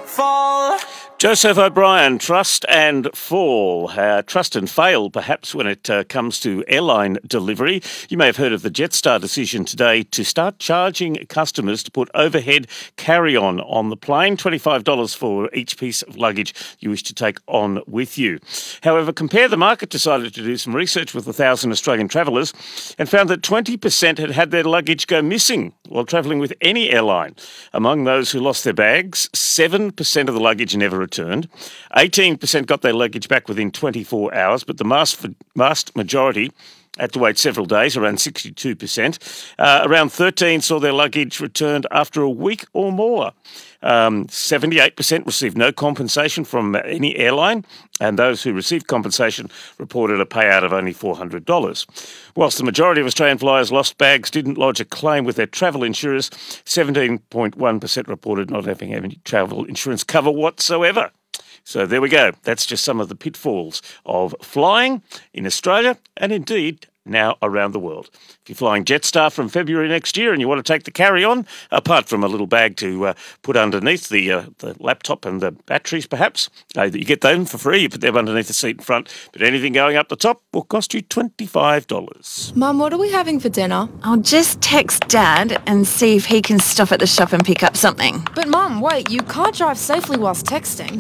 fall. Joseph O'Brien, trust and fall. Trust and fail, perhaps, when it comes to airline delivery. You may have heard of the Jetstar decision today to start charging customers to put overhead carry-on on the plane, $25 for each piece of luggage you wish to take on with you. However, Compare the Market decided to do some research with 1,000 Australian travellers and found that 20% had had their luggage go missing while travelling with any airline. Among those who lost their bags, 7% of the luggage never returned. 18% got their luggage back within 24 hours, but the vast majority had to wait several days, around 62%. Around 13% saw their luggage returned after a week or more. 78% received no compensation from any airline, and those who received compensation reported a payout of only $400. Whilst the majority of Australian flyers lost bags didn't lodge a claim with their travel insurers, 17.1% reported not having any travel insurance cover whatsoever. So there we go. That's just some of the pitfalls of flying in Australia and indeed now around the world. If you're flying Jetstar from February next year and you want to take the carry-on, apart from a little bag to put underneath the laptop and the batteries perhaps, you get them for free. You put them underneath the seat in front, but anything going up the top will cost you $25. Mum, what are we having for dinner? I'll just text Dad and see if he can stop at the shop and pick up something. But Mum, wait, you can't drive safely whilst texting.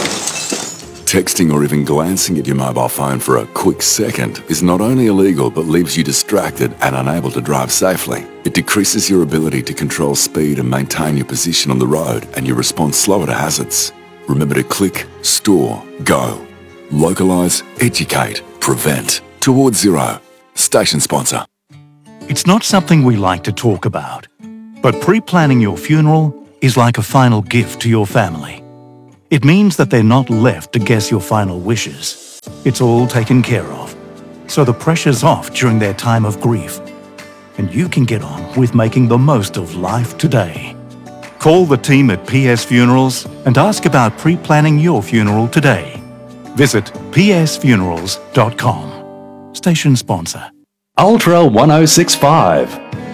Texting or even glancing at your mobile phone for a quick second is not only illegal but leaves you distracted and unable to drive safely. It decreases your ability to control speed and maintain your position on the road, and you respond slower to hazards. Remember to click, store, go. Localise, educate, prevent. Towards Zero. Station sponsor. It's not something we like to talk about, but pre-planning your funeral is like a final gift to your family. It means that they're not left to guess your final wishes. It's all taken care of, so the pressure's off during their time of grief, and you can get on with making the most of life today. Call the team at PS Funerals and ask about pre-planning your funeral today. Visit psfunerals.com. Station sponsor. Ultra 1065.